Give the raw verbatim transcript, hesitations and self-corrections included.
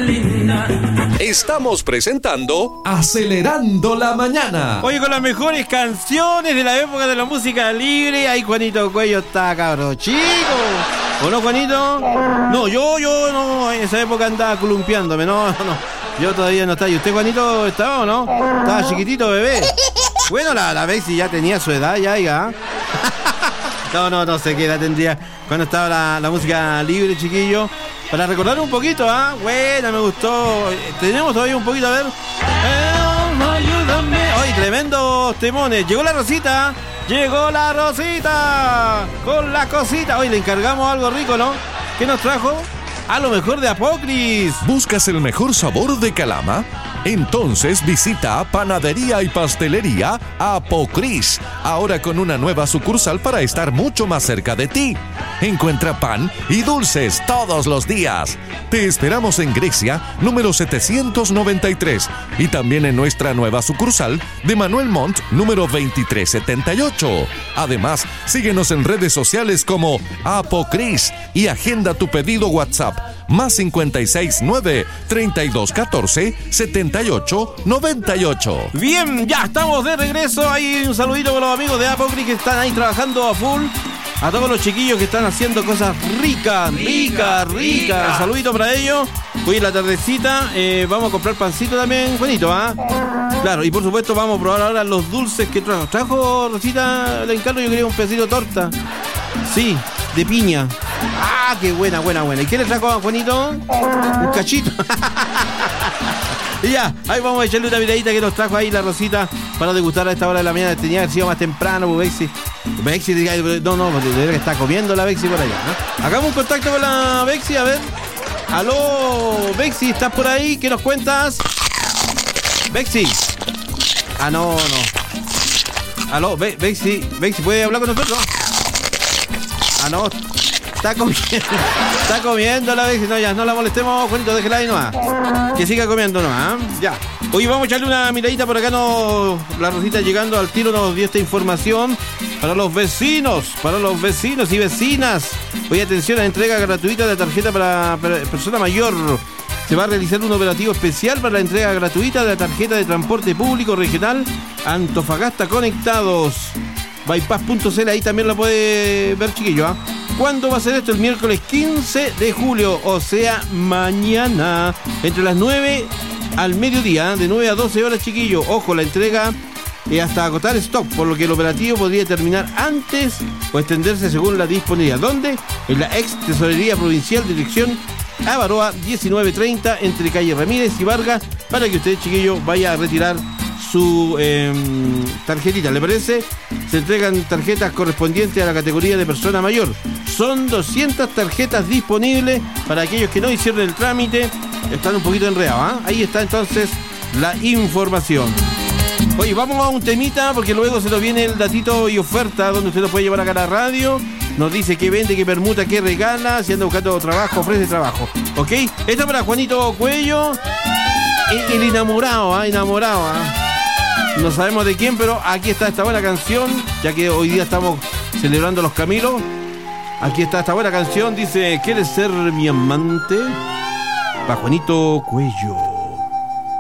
linda. Estamos presentando Acelerando la Mañana. Oye, con las mejores canciones de la época de la música libre. Ahí Juanito Cuello está, cabrón chico. ¿O no, Juanito? No, yo, yo no, en esa época andaba columpiándome, no, no. Yo todavía no estaba. ¿Y usted, Juanito, estaba o no? Estaba chiquitito, bebé. Bueno, la, la Bexy ya tenía su edad, ya, ya. No, no, no sé qué edad tendría cuando estaba la, la música libre, chiquillo. Para recordar un poquito, ¿ah? ¿eh? Buena, me gustó. Tenemos todavía un poquito, a ver. Eh, ayúdame. Oye, tremendos temones. Llegó la Rosita. Llegó la Rosita. Con la cosita. Oye, le encargamos algo rico, ¿no? ¿Qué nos trajo? A lo mejor de Apocris. ¿Buscas el mejor sabor de Calama? Entonces visita Panadería y Pastelería Apocris, ahora con una nueva sucursal para estar mucho más cerca de ti. Encuentra pan y dulces todos los días. Te esperamos en Grecia, número setecientos noventa y tres, y también en nuestra nueva sucursal de Manuel Montt, número veintitrés setenta y ocho. Además, síguenos en redes sociales como Apocris y agenda tu pedido WhatsApp más cincuenta y seis nueve, treinta y dos catorce, setenta y ocho noventa y ocho. Bien, ya estamos de regreso. Hay un saludito con los amigos de Apocris que están ahí trabajando a full. A todos los chiquillos que están haciendo cosas ricas, ricas, ricas. Saludito para ellos. Hoy en la tardecita eh, vamos a comprar pancito también, Juanito, ¿ah? ¿eh? Claro, y por supuesto vamos a probar ahora los dulces que trajo. Trajo, Rosita, le encargo, yo quería un pedacito de torta. Sí, de piña. Ah, qué buena, buena, buena. ¿Y qué le trajo a Juanito? Un cachito. Y ya, ahí vamos a echarle una miradita que nos trajo ahí la Rosita para degustar a esta hora de la mañana. Tenía que haber sido más temprano, pues, Bexy. Bexy, no, no, de verdad que está comiendo la Bexy por allá, ¿no? Hagamos un contacto con la Bexy, a ver. Aló, Bexy, ¿estás por ahí? ¿Qué nos cuentas? Bexy. Ah, no, no. Aló, Be Bexy, Bexy, ¿puede hablar con nosotros? Ah, no. Está comiendo, está comiendo la Bexy. No, ya, no la molestemos, Juanito, déjela ahí nomás. Que siga comiendo nomás, ¿eh? Ya. Hoy vamos a echarle una miradita por acá. No, la Rosita llegando al tiro nos dio esta información para los vecinos, para los vecinos y vecinas. Hoy atención a la entrega gratuita de tarjeta para, para persona mayor. Se va a realizar un operativo especial para la entrega gratuita de la tarjeta de transporte público regional Antofagasta Conectados. bypass punto c l, ahí también la puede ver, chiquillo, ¿ah? ¿eh? ¿Cuándo va a ser esto? El miércoles quince de julio, o sea, mañana, entre las nueve al mediodía, de nueve a doce horas, chiquillo. Ojo, la entrega es hasta agotar stock, por lo que el operativo podría terminar antes o extenderse según la disponibilidad. ¿Dónde? En la ex Tesorería Provincial, dirección Avaroa diecinueve treinta, entre calle Ramírez y Vargas, para que usted, chiquillo, vaya a retirar su eh, tarjetita. ¿Le parece? Se entregan tarjetas correspondientes a la categoría de persona mayor. Son doscientas tarjetas disponibles para aquellos que no hicieron el trámite. Están un poquito enredados, ¿eh? Ahí está entonces la información. Oye, vamos a un temita porque luego se nos viene el datito y oferta donde usted lo puede llevar acá a la radio. Nos dice qué vende, qué permuta, qué regala. Si anda buscando trabajo, ofrece trabajo. ¿Ok? Esta para Juanito Cuello. El, el enamorado, ¿eh? Enamorado, ¿eh? No sabemos de quién, pero aquí está esta buena canción, ya que hoy día estamos celebrando los Camilos. Aquí está esta buena canción, dice: ¿quieres ser mi amante? Para Juanito Cuello.